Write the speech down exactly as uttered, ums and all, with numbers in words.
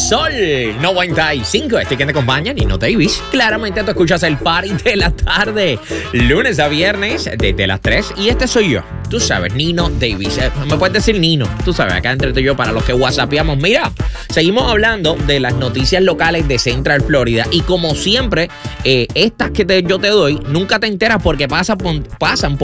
Sol noventa y cinco. Este que te acompaña, Nino Davis. Claramente tú escuchas el party de la tarde, lunes a viernes, desde las tres. Y este soy yo, tú sabes, Nino Davis. Eh, me puedes decir Nino, tú sabes, acá entre tú y yo, para los que whatsappeamos. Mira, seguimos hablando de las noticias locales de Central Florida. Y como siempre, eh, estas que te, yo te doy, nunca te enteras porque pasan por, pasan por